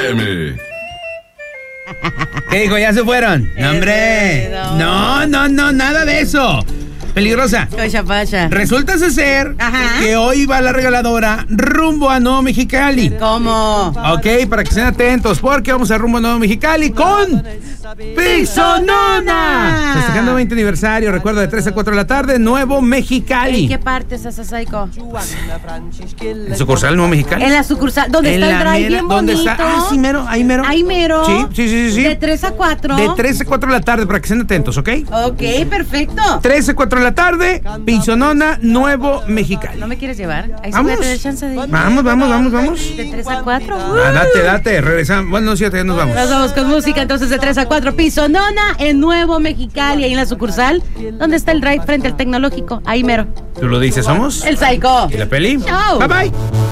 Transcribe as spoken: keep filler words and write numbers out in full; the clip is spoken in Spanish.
M. ¿Qué dijo? ¿Ya se fueron? No, hombre. No, no, no, nada de eso. Peligrosa. Cocha pacha. Resulta ser Ajá. que hoy va la regaladora rumbo a Nuevo Mexicali. ¿Cómo? Ok, para que estén atentos, porque vamos a rumbo a Nuevo Mexicali con Pixonona. Festejando veinte aniversario, recuerda, de tres a cuatro de la tarde, Nuevo Mexicali. ¿En qué parte es esa, Saiko? ¿En sucursal Nuevo Mexicali? En la sucursal, donde En está el la drive mera- bien ¿dónde bonito. está? Ah, sí, mero, ahí mero. Ahí mero. Sí, sí, sí, sí, sí. De tres a cuatro. De tres a cuatro de la tarde, para que estén atentos, ¿ok? Ok, perfecto. tres a cuatro de la tarde, Pixonona, Nuevo Mexicali. ¿No me quieres llevar? Ahí sí Vamos. voy a tener chance de ir. Vamos, vamos, vamos, vamos. De tres a cuatro. Ah, date, date, regresamos. Bueno, no, sí, ya nos vamos. Nos vamos con música entonces de tres a cuatro. Pixonona en Nuevo Mexicali, ahí en la sucursal. ¿Dónde está el drive frente al tecnológico? Ahí mero. ¿Tú lo dices, somos? El Saiko. ¿Y la peli? Chao. Bye, bye.